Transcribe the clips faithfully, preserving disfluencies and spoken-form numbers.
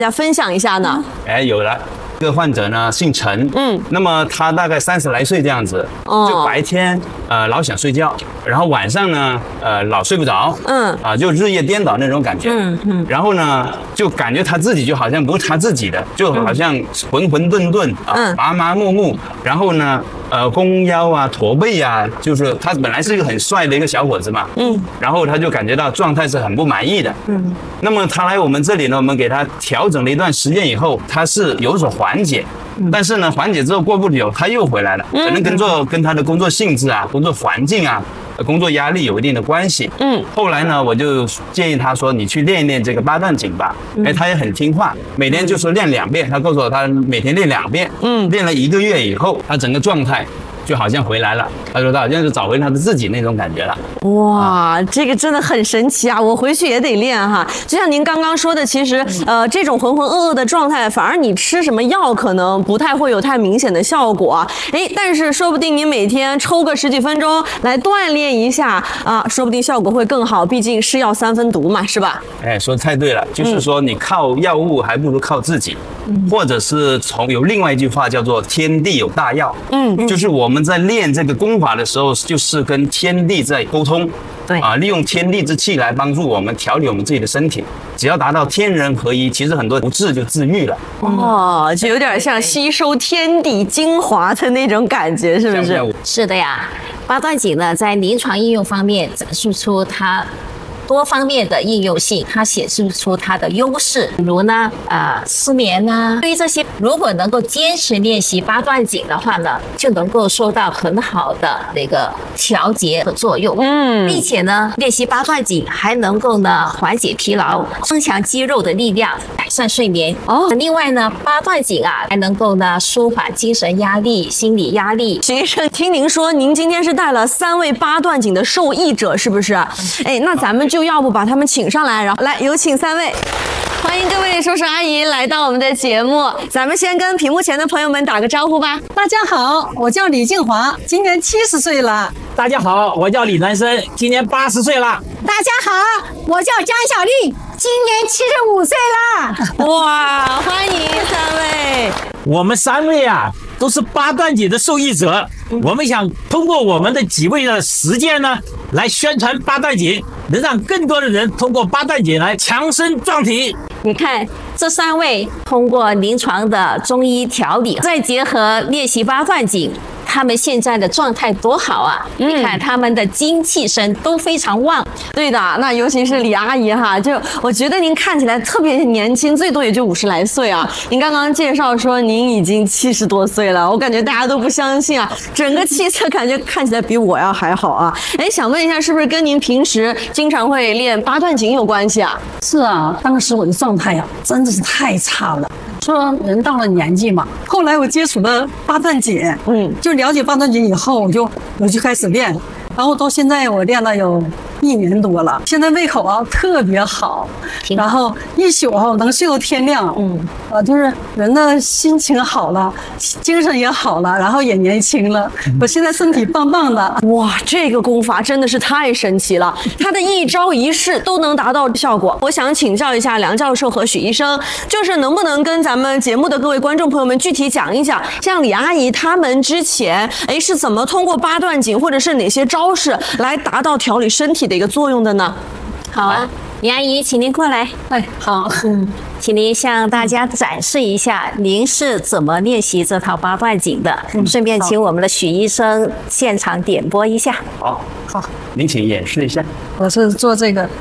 大家分享一下呢？ 哎，有了。这个患者呢姓陈，嗯，那么他大概三十来岁这样子，哦，就白天呃老想睡觉，然后晚上呢呃老睡不着，嗯，啊就日夜颠倒那种感觉，嗯嗯，然后呢就感觉他自己就好像不是他自己的，就好像浑浑沌沌啊，麻麻木木，然后呢呃弓腰啊驼背啊，就是他本来是一个很帅的一个小伙子嘛，嗯，然后他就感觉到状态是很不满意的，嗯，那么他来我们这里呢，我们给他调整了一段时间以后，他是有所缓。缓解，但是呢，缓解之后过不久他又回来了，可能跟做跟他的工作性质啊、工作环境啊、工作压力有一定的关系。嗯，后来呢，我就建议他说：“你去练一练这个八段锦吧。”哎，他也很听话，每天就说练两遍。他告诉我，他每天练两遍。嗯，练了一个月以后，他整个状态就好像回来了。他说他好像是找回他的自己那种感觉了。 哇，这个真的很神奇啊！我回去也得练哈。就像您刚刚说的，其实呃这种浑浑噩噩的状态，反而你吃什么药可能不太会有太明显的效果。哎，但是说不定你每天抽个十几分钟来锻炼一下啊，说不定效果会更好。毕竟是药三分毒嘛，是吧？ 哎，说得太对了，就是说你靠药物还不如靠自己，嗯、或者是从有另外一句话叫做“天地有大药”，嗯，就是我们在练这个功法的时候，就是跟天地在沟通。对啊，利用天地之气来帮助我们调理我们自己的身体，只要达到天人合一，其实很多不治就治愈了。 哦，就有点像吸收天地精华的那种感觉，是不是？ 是的呀，八段锦呢，在临床应用方面展示出它多方面的应用性，它显示出它的优势，比如呢，呃，失眠啊，对于这些，如果能够坚持练习八段锦的话呢，就能够收到很好的那个调节的作用，嗯，并且呢，练习八段锦还能够呢缓解疲劳，增强肌肉的力量，改善睡眠。哦，另外呢，八段锦啊，还能够呢舒缓精神压力、心理压力。 徐医生，听您说，您今天是带了三位八段锦的受益者，是不是？哎，那咱们就。要不把他们请上来，然后来有请三位，欢迎各位叔叔阿姨来到我们的节目。咱们先跟屏幕前的朋友们打个招呼吧。 大家好，我叫李静华，今年七十岁了。 大家好，我叫李南生，今年八十岁了。 大家好，我叫江小丽，今年七十五岁了。 哇，欢迎三位。 我们三位啊，都是八段锦的受益者。我们想通过我们的几位的实践呢，来宣传八段锦，能让更多的人通过八段锦来强身壮体。 你看这三位通过临床的中医调理，再结合练习八段锦，他们现在的状态多好啊！嗯、你看他们的精气神都非常旺。 对的，那尤其是李阿姨哈，就我觉得您看起来特别年轻，最多也就五十来岁啊。您刚刚介绍说您已经七十多岁了，我感觉大家都不相信啊，整个气色感觉看起来比我要还好啊。哎，想问一下，是不是跟您平时经常会练八段锦有关系啊？ 是啊，当时我的状态呀、啊，真的是太差了。说人到了年纪嘛，后来我接触了八段锦，嗯，就了解八段锦以后，我就我就开始练，然后到现在我练了有一年多了，现在胃口啊特别好，然后一宿啊能睡到天亮，嗯，啊就是人的心情好了，精神也好了，然后也年轻了，我现在身体棒棒的。 哇，这个功法真的是太神奇了，它的一招一式都能达到效果。我想请教一下梁教授和许医生，就是能不能跟咱们节目的各位观众朋友们具体讲一讲，像李阿姨他们之前哎是怎么通过八段锦或者是哪些招式来达到调理身体的一个作用的呢？ 好啊，李阿姨，请您过来。 哎，好，嗯， 请您向大家展示一下您是怎么练习这套八段锦的，嗯、顺便请我们的许医生现场点播一下。 好，好，您请演示一下。 我是做这个。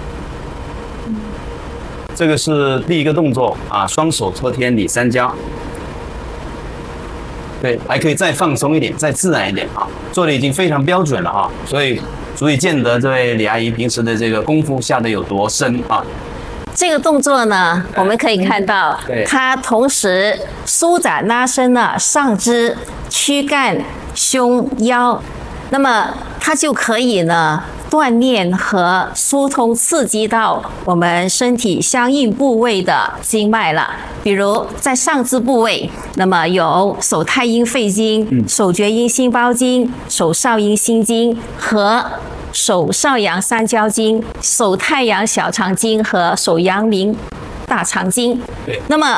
这个是第一个动作啊，双手托天理三交。对，还可以再放松一点，再自然一点啊，做的已经非常标准了啊，所以足以见得这位李阿姨平时的这个功夫下得有多深啊。 这个动作呢，我们可以看到，它同时舒展拉伸了上肢、躯干、胸、腰，那么它就可以呢锻炼和疏通刺激到我们身体相应部位的经脉了。比如在上肢部位，那么有手太阴肺经、手厥阴心包经、手少阴心经和手少阳三焦经、手太阳小肠经和手阳明大肠经。那么